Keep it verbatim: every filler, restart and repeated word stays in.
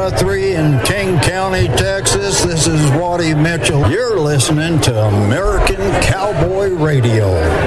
Guthrie in King County, Texas. This is Waddy Mitchell. You're listening to American Cowboy Radio.